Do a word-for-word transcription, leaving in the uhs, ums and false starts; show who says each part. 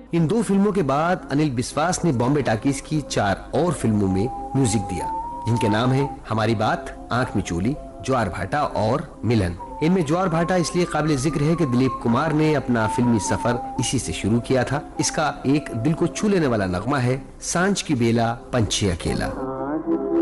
Speaker 1: इन दो फिल्मों के बाद अनिल बिस्वास ने बॉम्बे टाकीज की चार और फिल्मों में म्यूजिक दिया, जिनके नाम है हमारी बात, आंख में चोली, ज्वार भाटा और मिलन। इनमें ज्वार भाटा इसलिए काबिल जिक्र है कि दिलीप कुमार ने अपना फिल्मी सफर इसी से शुरू किया था। इसका एक दिल को छू लेने वाला नगमा है, सांझ की बेला पंछी अकेला।